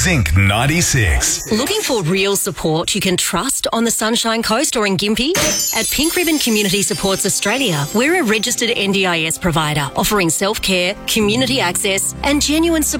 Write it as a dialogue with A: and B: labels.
A: Zinc 96.
B: Looking for real support you can trust on the Sunshine Coast or in Gympie? At Pink Ribbon Community Supports Australia, we're a registered NDIS provider offering self-care, community access and genuine support